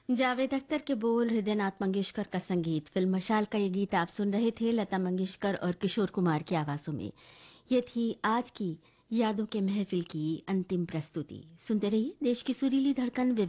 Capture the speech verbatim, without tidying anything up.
जावेद अख्तर के बोल, हृदयनाथ मंगेशकर का संगीत, फिल्म मशाल का ये गीत आप सुन रहे थे लता मंगेशकर और किशोर कुमार की आवाजों में। ये थी आज की यादों के महफिल की अंतिम प्रस्तुति। सुनते रहिए देश की सुरीली धड़कन।